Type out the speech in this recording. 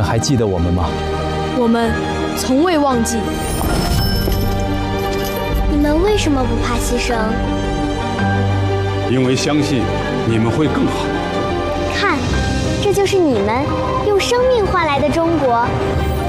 们还记得我们吗？ 我们从未忘记。 你们为什么不怕牺牲？ 因为相信你们会更好。 看，这就是你们用生命换来的中国。